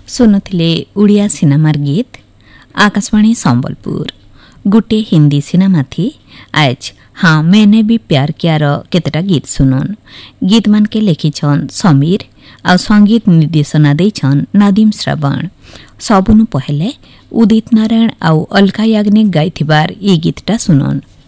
सुनुथिले उड़िया सिनेमार गीत आकाशवाणी संबलपुर गोटे हिंदी सिनेमा थी आज हाँ मैंने भी प्यार कियार केतेटा गीत सुनन गीत मान के लिखिछन समीर आ संगीत निर्देशना देछन नादिम श्रवण सबुनु पहले उदित नारायण आउ अलका याग्निक गाइथिबार ई गीतटा सुनन।